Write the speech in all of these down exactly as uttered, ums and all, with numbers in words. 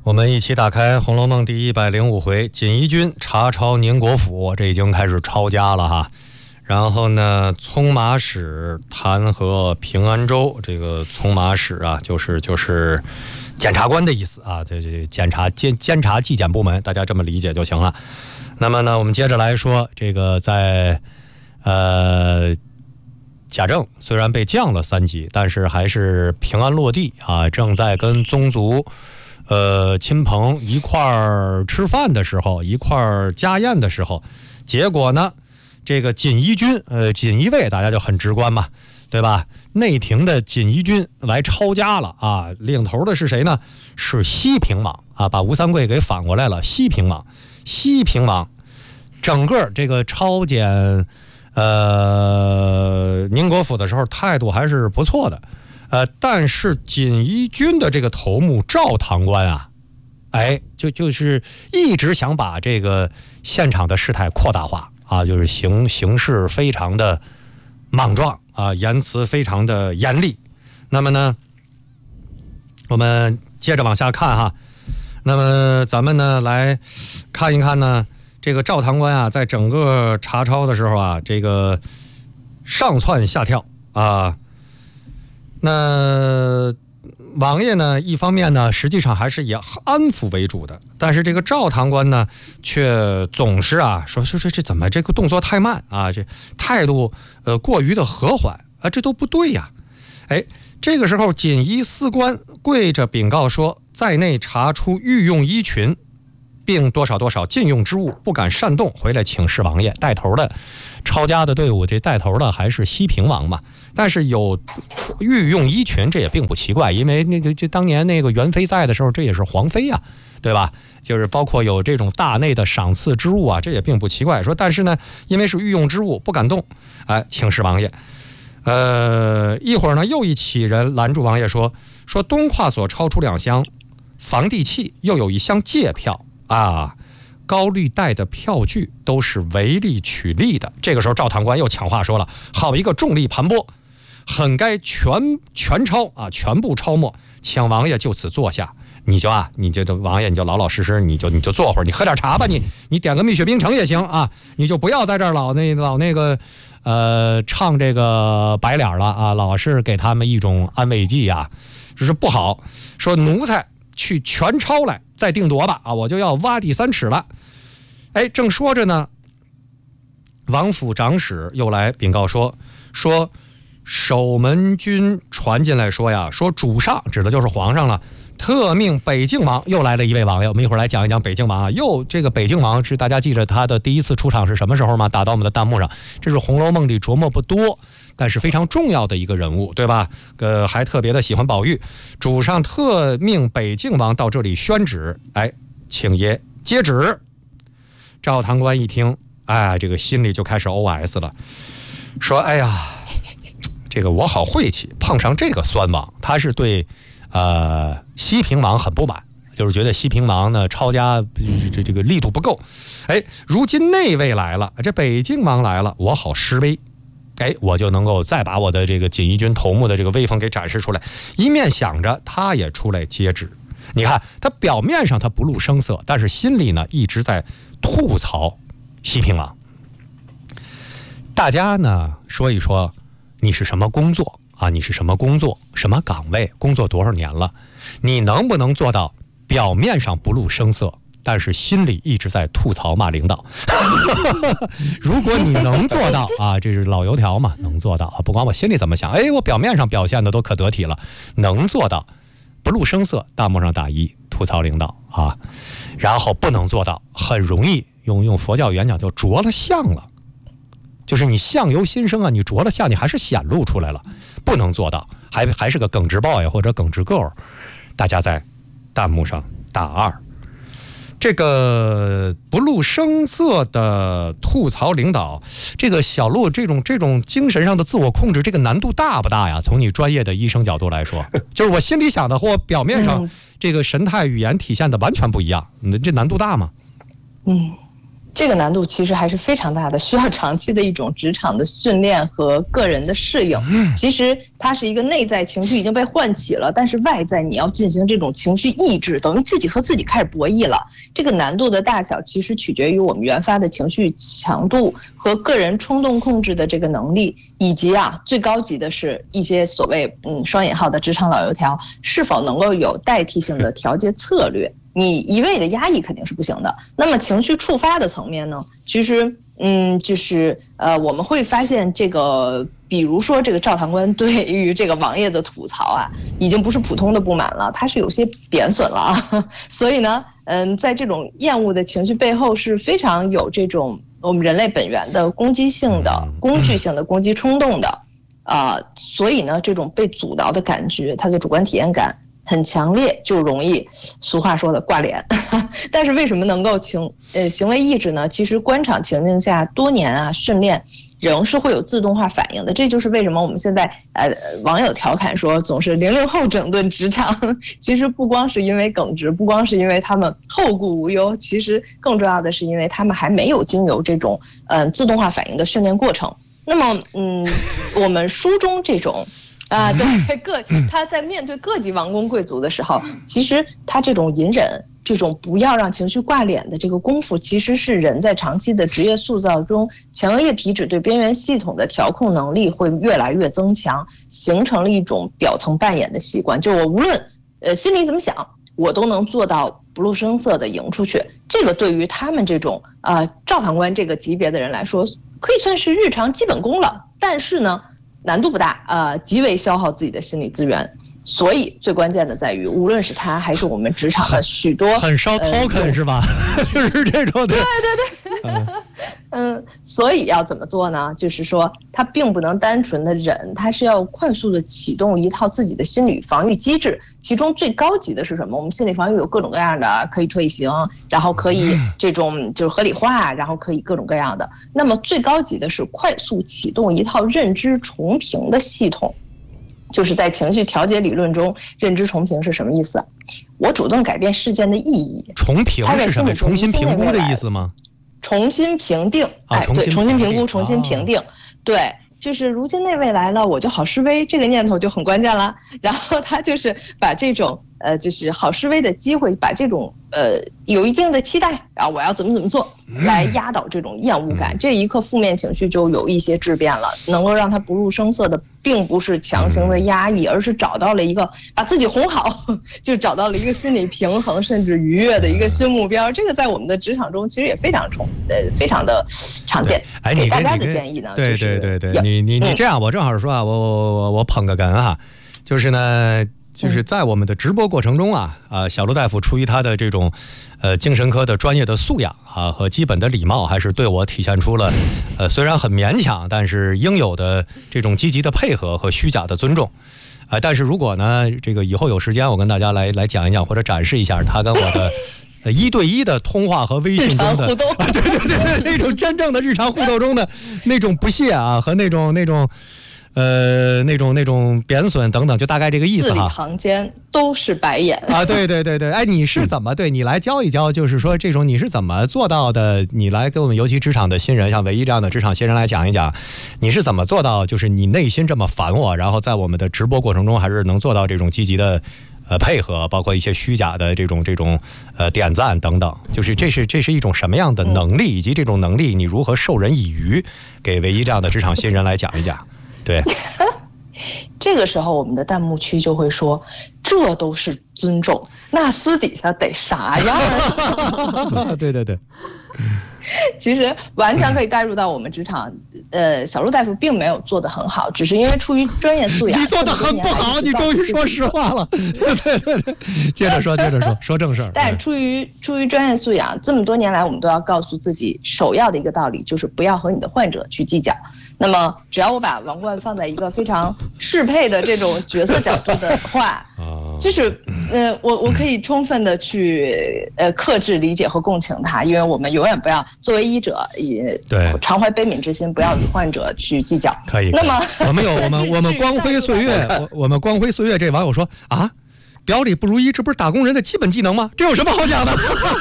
我们一起打开《红楼梦》第一百零五回，锦衣军查抄宁国府，这已经开始抄家了哈。然后呢，匆马使弹劾平安州，这个匆马使啊，就是就是检察官的意思啊，这这检察监监察纪检部门，大家这么理解就行了。那么呢，我们接着来说，这个在呃贾政虽然被降了三级，但是还是平安落地啊，正在跟宗族。呃，亲朋一块儿吃饭的时候，一块儿家宴的时候，结果呢，这个锦衣军，呃，锦衣卫大家就很直观嘛，对吧？内廷的锦衣军来抄家了啊！领头的是谁呢？是西平王啊，把吴三桂给反过来了。西平王，西平王，整个这个抄检呃宁国府的时候，态度还是不错的。呃，但是锦衣军的这个头目赵堂官啊，哎，就就是一直想把这个现场的事态扩大化啊，就是行行事非常的莽撞啊，言辞非常的严厉。那么呢，我们接着往下看哈。那么咱们呢来看一看呢，这个赵堂官啊，在整个查抄的时候啊，这个上蹿下跳啊。那王爷呢，一方面呢，实际上还是以安抚为主的，但是这个赵堂官呢，却总是啊说说这这怎么这个动作太慢啊，这态度呃过于的和缓啊，这都不对呀！哎，这个时候锦衣司官跪着禀告说，在内查出御用衣裙，并多少多少禁用之物，不敢擅动，回来请示王爷。带头的抄家的队伍，这带头的还是西平王嘛？但是有御用衣裙，这也并不奇怪，因为那个就当年那个元妃在的时候，这也是皇妃啊，对吧？就是包括有这种大内的赏赐之物啊，这也并不奇怪。说但是呢，因为是御用之物，不敢动，哎，请示王爷。呃，一会儿呢，又一起人拦住王爷说，说东跨所抄出两箱房地契，又有一箱借票啊。高利贷的票据都是唯利取利的。这个时候赵堂官又抢话说了，好一个重利盘剥，很该全全抄啊，全部抄没，请王爷就此坐下。你就啊，你就王爷你就老老实实，你就你就坐会儿，你喝点茶吧，你你点个蜜雪冰城也行啊，你就不要在这儿老那老那个呃唱这个白脸了啊，老是给他们一种安慰剂啊，这是不好。说奴才去全抄来再定夺吧啊，我就要挖地三尺了。哎，正说着呢，王府长史又来禀告说，说守门军传进来说呀，说主上指的就是皇上了，特命北静王，又来了一位王爷。我们一会儿来讲一讲北静王啊。又这个北静王是大家记着他的第一次出场是什么时候吗？打到我们的弹幕上，这是《红楼梦》里琢磨不多但是非常重要的一个人物，对吧？呃，还特别的喜欢宝玉。主上特命北静王到这里宣旨，哎，请爷接旨。赵堂官一听，哎，这个心里就开始 O S 了，说：“哎呀，这个我好晦气，碰上这个酸王。”他是对呃西平王很不满，就是觉得西平王呢抄家这这个力度不够。哎，如今那位来了，这北静王来了，我好施威。哎，我就能够再把我的这个锦衣军头目的这个威风给展示出来。一面想着，他也出来接旨。你看，他表面上他不露声色，但是心里呢一直在吐槽西平王。大家呢说一说，你是什么工作啊？你是什么工作？什么岗位？工作多少年了？你能不能做到表面上不露声色？但是心里一直在吐槽骂领导。如果你能做到啊，这是老油条嘛，能做到啊，不管我心里怎么想，哎，我表面上表现的都可得体了，能做到不露声色，弹幕上打一，吐槽领导啊，然后不能做到，很容易用用佛教语言讲就着了相了，就是你相由心生啊，你着了相，你还是显露出来了，不能做到，还还是个耿直 boy 或者耿直 girl， 大家在弹幕上打二。这个不露声色的吐槽领导，这个小鹿这种这种精神上的自我控制，这个难度大不大呀？从你专业的医生角度来说，就是我心里想的或表面上这个神态语言体现的完全不一样，你这难度大吗？ 嗯， 这个难度其实还是非常大的，需要长期的一种职场的训练和个人的适应。其实它是一个内在情绪已经被唤起了，但是外在你要进行这种情绪抑制，等于自己和自己开始博弈了。这个难度的大小其实取决于我们原发的情绪强度和个人冲动控制的这个能力，以及啊最高级的是一些所谓嗯双引号的职场老油条是否能够有代替性的调节策略。你一味的压抑肯定是不行的。那么情绪触发的层面呢，其实嗯就是呃我们会发现这个比如说这个赵堂官对于这个王爷的吐槽啊，已经不是普通的不满了，他是有些贬损了啊。所以呢嗯在这种厌恶的情绪背后是非常有这种我们人类本源的攻击性的工具性的攻击冲动的啊、呃，所以呢这种被阻挠的感觉，他的主观体验感很强烈，就容易俗话说的挂脸。但是为什么能够情呃行为抑制呢？其实官场情境下多年啊训练仍是会有自动化反应的。这就是为什么我们现在呃网友调侃说总是零零后整顿职场，其实不光是因为耿直，不光是因为他们后顾无忧，其实更重要的是因为他们还没有经由这种嗯、呃、自动化反应的训练过程。那么嗯我们书中这种啊，对，各他在面对各级王公贵族的时候，其实他这种隐忍，这种不要让情绪挂脸的这个功夫，其实是人在长期的职业塑造中，前额叶皮质对边缘系统的调控能力会越来越增强，形成了一种表层扮演的习惯。就我无论呃心里怎么想，我都能做到不露声色的迎出去。这个对于他们这种啊、呃、赵堂官这个级别的人来说，可以算是日常基本功了。但是呢，难度不大，呃，极为消耗自己的心理资源，所以最关键的在于，无论是他还是我们职场的许多很烧 token、呃、是吧？就是这种对对对，嗯, 嗯，所以要怎么做呢？就是说，他并不能单纯的忍，他是要快速的启动一套自己的心理防御机制。其中最高级的是什么？我们心理防御有各种各样的，可以退行，然后可以这种就是合理化，然后可以各种各样的。那么最高级的是快速启动一套认知重评的系统。就是在情绪调节理论中，认知重评是什么意思？我主动改变事件的意义。 重评是什么？重新评估的意思吗？ 重新评定， 哎， 对，重新评估，重新评定，对，就是如今内未来了，我就好示威，这个念头就很关键了。然后他就是把这种呃，就是好示威的机会，把这种呃有一定的期待，然后我要怎么怎么做，来压倒这种厌恶感。这一刻负面情绪就有一些质变了，能够让它不露声色的，并不是强行的压抑，而是找到了一个把自己哄好，就找到了一个心理平衡甚至愉悦的一个新目标。这个在我们的职场中其实也非常重呃非常的常见。 哎， 给大家的建议呢， 对对对对，你你你这样，我正好说啊，我我我我捧个哏哈，就是呢。就是在我们的直播过程中啊，啊，小陆大夫出于他的这种，呃，精神科的专业的素养啊和基本的礼貌，还是对我体现出了，呃，虽然很勉强，但是应有的这种积极的配合和虚假的尊重，啊、呃，但是如果呢，这个以后有时间，我跟大家来来讲一讲或者展示一下他跟我的。呃，一对一的通话和微信中的， 互动啊、对对对，那种真正的日常互动中的那种不屑啊和那种那种。呃，那种那种贬损等等，就大概这个意思哈。字里行间都是白眼啊！对对对对，哎，你是怎么对你来教一教？就是说，这种你是怎么做到的？你来给我们尤其职场的新人，像唯一这样的职场新人来讲一讲，你是怎么做到？就是你内心这么烦我，然后在我们的直播过程中，还是能做到这种积极的呃配合，包括一些虚假的这种这种呃点赞等等。就是这是这是一种什么样的能力，以及这种能力你如何授人以渔？给唯一这样的职场新人来讲一讲。对， 这个时候我们的弹幕区就会说，这都是尊重，那私底下得啥样啊？ 对对对， 其实完全可以带入到我们职场。呃，小陆大夫并没有做得很好，只是因为出于专业素养。 你做得很不好，你终于说实话了。对对对，接着说，接着说，说正事儿。 但是出于出于专业素养，这么多年来，我们都要告诉自己，首要的一个道理就是不要和你的患者去计较。那么，只要我把王冠放在一个非常适配的这种角色角度的话，就是，呃，我我可以充分的去呃克制、理解和共情他，因为我们永远不要作为医者也对常怀悲悯之心，不要与患者去计较。 可以。那么，我们有我们我们光辉岁月，我我们光辉岁月这网友说啊。 表里不如一，这不是打工人的基本技能吗？这有什么好讲的？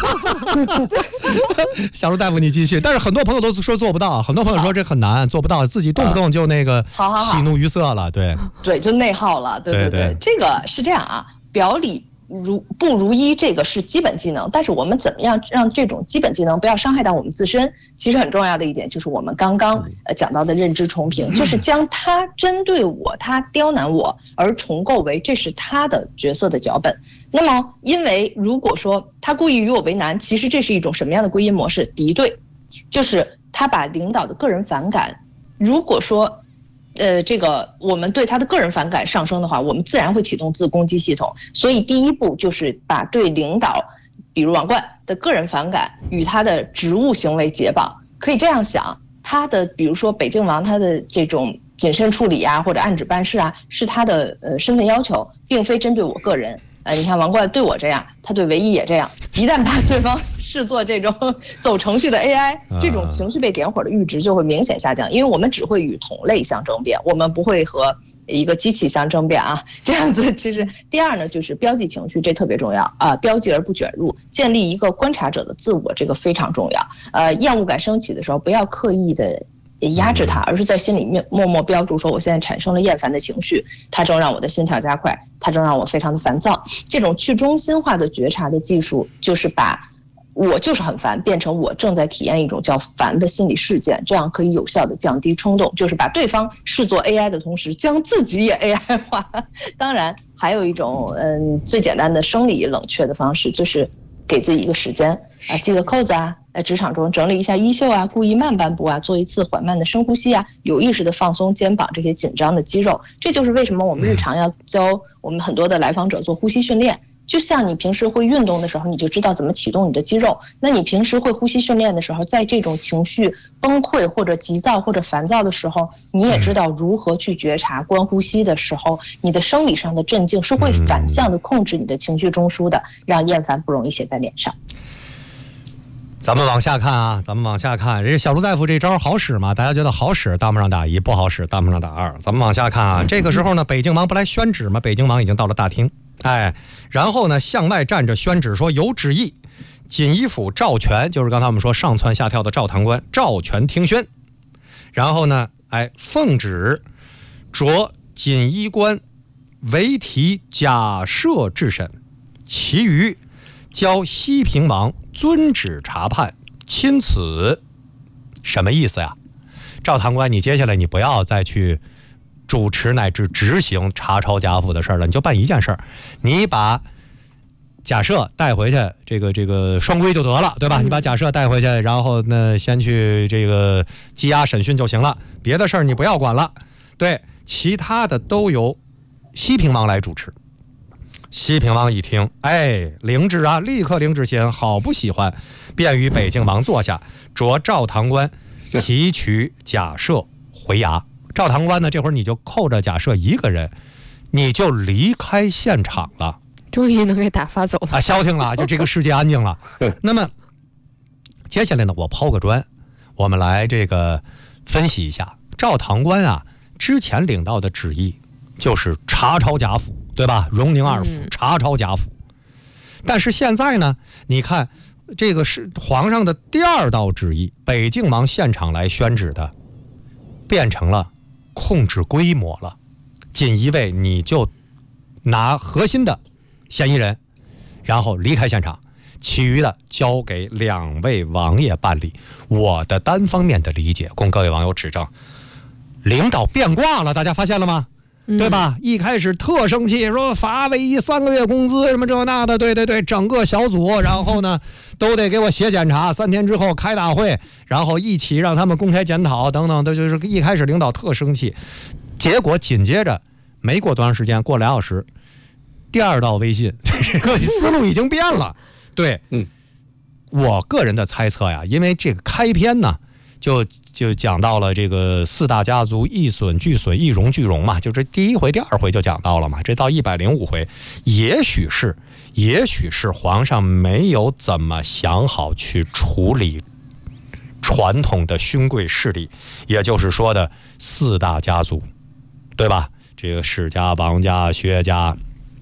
小卢大夫，你继续。但是很多朋友都说做不到，很多朋友说这很难，做不到，自己动不动就那个喜怒于色了，对对，就内耗了，对对 对, 对。这个是这样啊，表里如不如一，这个是基本技能，但是我们怎么样让这种基本技能不要伤害到我们自身？其实很重要的一点就是我们刚刚呃讲到的认知重评，就是将他针对我，他刁难我而重构为这是他的角色的脚本。那么，因为如果说他故意与我为难，其实这是一种什么样的归因模式？敌对，就是他把领导的个人反感，如果说。呃，这个我们对他的个人反感上升的话，我们自然会启动自攻击系统。所以第一步就是把对领导，比如王冠的个人反感与他的职务行为解绑。可以这样想，他的比如说北静王他的这种谨慎处理啊，或者按旨办事啊，是他的呃身份要求，并非针对我个人。呃，你看王冠对我这样，他对唯一也这样。一旦把对方视作这种走程序的 A I， 这种情绪被点火的阈值就会明显下降，因为我们只会与同类相争辩，我们不会和一个机器相争辩啊。这样子，其实第二呢，就是标记情绪，这特别重要啊、呃，标记而不卷入，建立一个观察者的自我，这个非常重要。呃，厌恶感升起的时候，不要刻意的压制它，而是在心里面默默标注说，我现在产生了厌烦的情绪，它正让我的心跳加快，它正让我非常的烦躁。这种去中心化的觉察的技术，就是把我就是很烦变成我正在体验一种叫烦的心理事件，这样可以有效的降低冲动，就是把对方视作 A I 的同时，将自己也 A I 化。当然，还有一种嗯最简单的生理冷却的方式，就是给自己一个时间啊，系个扣子啊。在职场中整理一下衣袖啊，故意慢半步啊，做一次缓慢的深呼吸啊，有意识的放松肩膀这些紧张的肌肉。这就是为什么我们日常要教我们很多的来访者做呼吸训练。就像你平时会运动的时候，你就知道怎么启动你的肌肉。那你平时会呼吸训练的时候，在这种情绪崩溃或者急躁或者烦躁的时候，你也知道如何去觉察。观呼吸的时候，你的生理上的镇静是会反向的控制你的情绪中枢的，让厌烦不容易写在脸上。 咱们往下看啊，咱们往下看，这小卢大夫这招好使吗？大家觉得好使，当不上打一；不好使，当不上打二。咱们往下看啊，这个时候呢，北静王不来宣旨吗？北静王已经到了大厅，哎，然后呢，向外站着宣旨说有旨意，锦衣府赵全，就是刚才我们说上蹿下跳的赵堂官，赵全听宣。然后呢，哎，奉旨着锦衣官为提假设治审，其余交西平王遵旨查判，钦此。什么意思呀？赵堂官，你接下来你不要再去主持乃至执行查抄贾府的事了，你就办一件事，你把假设带回去，这个这个双规就得了，对吧？你把假设带回去，然后呢，先去这个羁押审讯就行了，别的事儿你不要管了。对，其他的都由西平王来主持。西平王一听，哎，领旨啊，立刻领旨先，好不喜欢，便与北静王坐下，着赵堂官提取假设回衙。赵堂官呢，这会儿你就扣着假设一个人，你就离开现场了， 终于能给打发走了啊，消停了，就这个世界安静了。那么接下来呢，我抛个砖，我们来这个分析一下赵堂官啊之前领到的旨意，就是查抄贾府，对吧？荣宁二府查抄贾府。但是现在呢，你看这个是皇上的第二道旨意，北静王现场来宣旨的，变成了控制规模了。锦衣卫你就拿核心的嫌疑人，然后离开现场，其余的交给两位王爷办理。我的单方面的理解，供各位网友指正。领导变卦了，大家发现了吗？对吧？一开始特生气，说罚唯一三个月工资什么这那的，对对对，整个小组，然后呢都得给我写检查，三天之后开大会，然后一起让他们公开检讨等等的，就是一开始领导特生气，结果紧接着没过多长时间，过俩小时，第二道微信，这个思路已经变了。对，嗯，我个人的猜测呀，因为这个开篇呢。就就讲到了这个四大家族一损俱损，一荣俱荣嘛，就这第一回第二回就讲到了嘛，这到一百零五回，也许是也许是皇上没有怎么想好去处理传统的勋贵势力，也就是说的四大家族，对吧？这个史家、王家、薛家、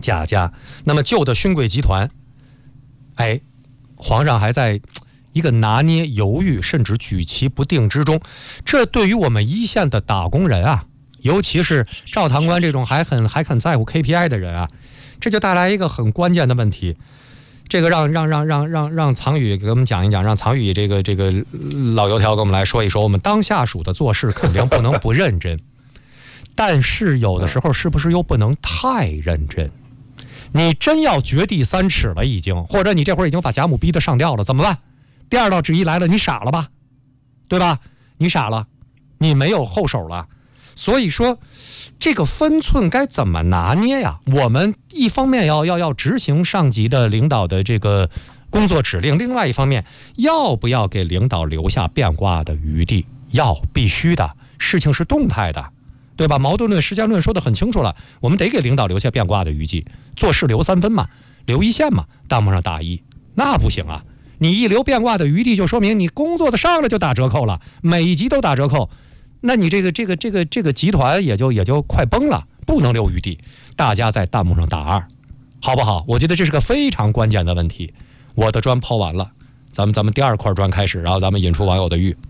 贾家。那么旧的勋贵集团，哎，皇上还在一个拿捏、犹豫，甚至举棋不定之中。这对于我们一线的打工人啊，尤其是赵堂官这种还很还很在乎 K P I 的人啊，这就带来一个很关键的问题。这个让让让让让让藏宇给我们讲一讲，让藏宇这个这个老油条给我们来说一说。我们当下属的做事肯定不能不认真，但是有的时候是不是又不能太认真？你真要掘地三尺了已经，或者你这会儿已经把贾母逼得上吊了，怎么办？第二道质疑来了，你傻了吧？对吧？你傻了，你没有后手了。所以说这个分寸该怎么拿捏呀？我们一方面要要要执行上级的领导的这个工作指令，另外一方面要不要给领导留下变卦的余地？要，必须的，事情是动态的，对吧？矛盾论、时间论说得很清楚了，我们得给领导留下变卦的余地，做事留三分嘛，留一线嘛，当不上大意，那不行啊！你一留变卦的余地，就说明你工作的上来就打折扣了，每一级都打折扣。那你这个这个这个这个集团也就也就快崩了，不能留余地。大家在弹幕上打二，好不好？我觉得这是个非常关键的问题。我的砖抛完了，咱们咱们第二块砖开始，然后咱们引出网友的玉。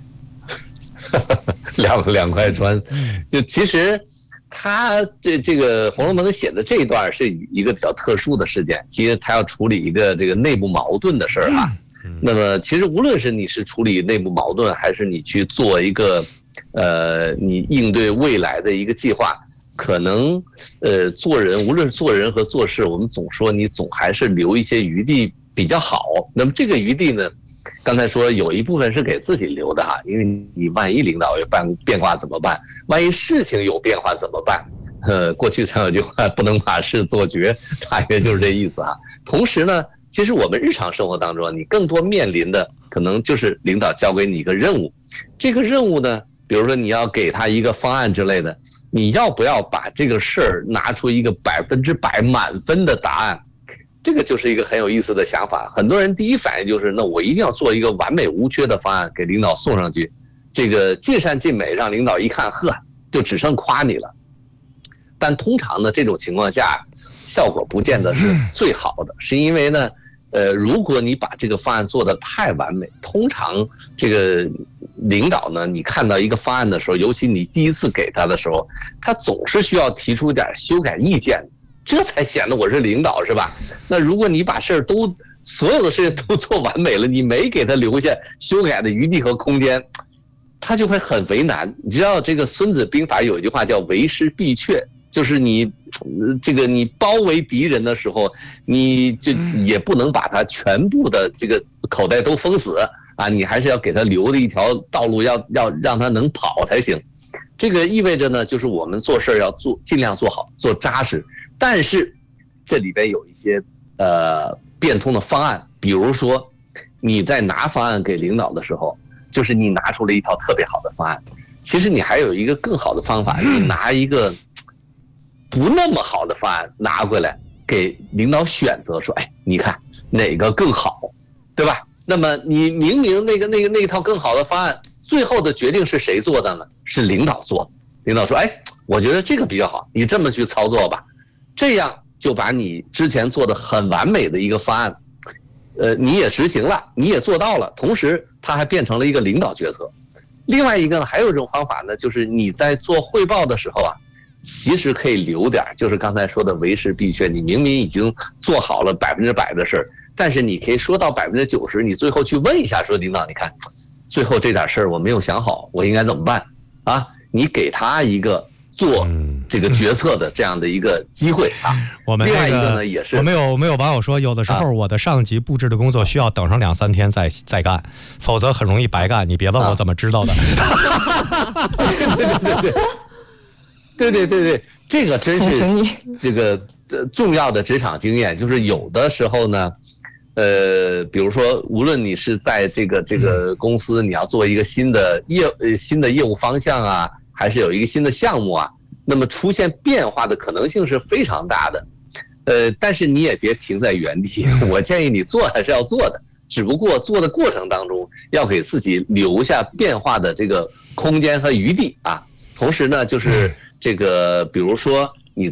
两两块砖，就其实他这这个《红楼梦》写的这一段是一个比较特殊的事件，其实他要处理一个这个内部矛盾的事儿啊。那么其实无论是你是处理内部矛盾，还是你去做一个呃你应对未来的一个计划，可能呃做人，无论是做人和做事，我们总说你总还是留一些余地比较好。那么这个余地呢，刚才说有一部分是给自己留的哈，因为你万一领导有变变化怎么办？万一事情有变化怎么办？呃，过去常有句话，不能把事做绝，大约就是这意思啊。同时呢，其实我们日常生活当中，你更多面临的可能就是领导交给你一个任务，这个任务呢，比如说你要给他一个方案之类的，你要不要把这个事儿拿出一个百分之百满分的答案？这个就是一个很有意思的想法。很多人第一反应就是，那我一定要做一个完美无缺的方案给领导送上去，这个尽善尽美，让领导一看，呵，就只剩夸你了。但通常呢，这种情况下效果不见得是最好的，是因为呢，呃，如果你把这个方案做得太完美，通常这个领导呢，你看到一个方案的时候，尤其你第一次给他的时候，他总是需要提出一点修改意见，这才显得我是领导，是吧？那如果你把事儿都所有的事情都做完美了，你没给他留下修改的余地和空间，他就会很为难。你知道这个《孙子兵法》有一句话叫为师必阙，就是你这个你包围敌人的时候，你就也不能把他全部的这个口袋都封死啊，你还是要给他留的一条道路，要要让他能跑才行。这个意味着呢，就是我们做事要做尽量做好，做扎实。但是这里边有一些呃变通的方案，比如说你在拿方案给领导的时候，就是你拿出了一套特别好的方案，其实你还有一个更好的方法，你拿一个不那么好的方案拿过来给领导选择，说，哎，你看哪个更好，对吧？那么你明明那个那个那一套更好的方案，最后的决定是谁做的呢？是领导做的。领导说，哎，我觉得这个比较好，你这么去操作吧，这样就把你之前做的很完美的一个方案，呃，你也执行了，你也做到了，同时它还变成了一个领导决策。另外一个呢，还有一种方法呢，就是你在做汇报的时候啊，其实可以留点，就是刚才说的为师必阙。你明明已经做好了百分之百的事儿，但是你可以说到百分之九十，你最后去问一下，说领导，你看，最后这点事儿我没有想好，我应该怎么办啊？你给他一个做这个决策的这样的一个机会啊。 我们、那个、 另外一个呢，也是我们有没有网友说，有的时候我的上级布置的工作需要等上两三天再再干，否则很容易白干。你别问我怎么知道的。 啊、对对对对。对对对对，这个真是这个重要的职场经验，就是有的时候呢，呃，比如说，无论你是在这个这个公司，你要做一个新的业呃新的业务方向啊，还是有一个新的项目啊，那么出现变化的可能性是非常大的，呃，但是你也别停在原地，我建议你做还是要做的，只不过做的过程当中要给自己留下变化的这个空间和余地啊，同时呢，就是。这个比如说你在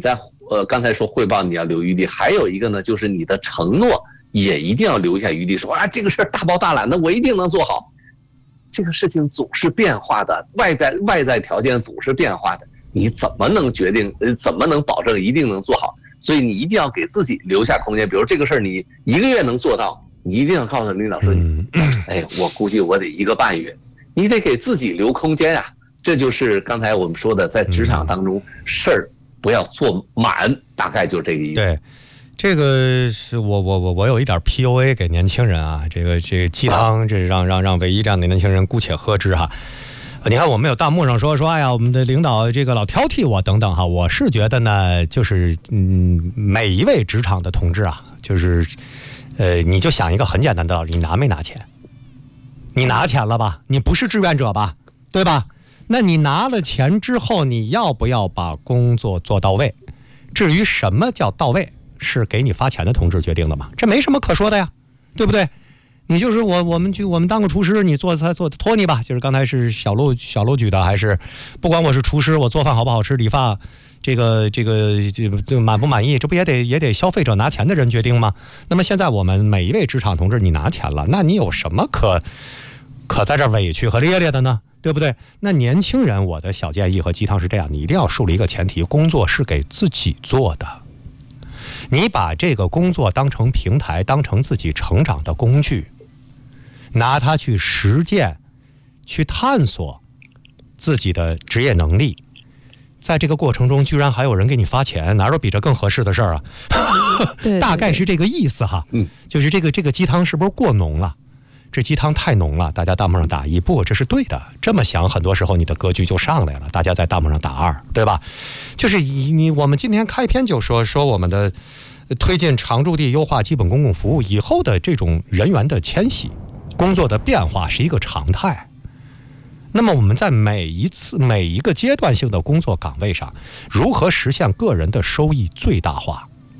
呃，刚才说汇报你要留余地，还有一个呢，就是你的承诺也一定要留下余地，说啊这个事儿大包大揽的，我一定能做好。这个事情总是变化的，外在外在条件总是变化的，你怎么能决定？呃，怎么能保证一定能做好？所以你一定要给自己留下空间。比如这个事儿你一个月能做到，你一定要告诉领导说， 嗯、 哎，我估计我得一个半月，你得给自己留空间啊。这就是刚才我们说的，在职场当中、嗯、事儿不要做满，大概就这个意思。 对。这个是我我我我有一点 P U A 给年轻人啊，这个这个鸡汤，这让让让唯一这样的年轻人姑且喝之哈。你看我们有弹幕上说说，哎呀，我们的领导这个老挑剔我等等哈。我是觉得呢，就是嗯，每一位职场的同志啊，就是呃，你就想一个很简单的道理，你拿没拿钱？你拿钱了吧？你不是志愿者吧？对吧？那你拿了钱之后，你要不要把工作做到位？至于什么叫到位？是给你发钱的同志决定的嘛？这没什么可说的呀，对不对？你就是我，我们就我们当个厨师，你做菜做的托你吧。就是刚才是小陆小陆举的，还是不管我是厨师，我做饭好不好吃，理发这个这个这这满不满意，这不也得也得消费者拿钱的人决定吗？那么现在我们每一位职场同志，你拿钱了，那你有什么可可在这委屈和咧咧的呢？对不对？那年轻人，我的小建议和鸡汤是这样：你一定要树立一个前提，工作是给自己做的。你把这个工作当成平台，当成自己成长的工具，拿它去实践，去探索自己的职业能力。在这个过程中，居然还有人给你发钱，哪有比这更合适的事儿啊？ 对对对， 大概是这个意思哈。 嗯， 就是这个这个鸡汤是不是过浓了？这鸡汤太浓了，大家弹幕上打一，不，这是对的。这么想，很多时候你的格局就上来了。大家在弹幕上打二，对吧？就是你我们今天开篇就说说我们的推进常驻地优化基本公共服务以后的这种人员的迁徙、工作的变化是一个常态。那么我们在每一次每一个阶段性的工作岗位上，如何实现个人的收益最大化？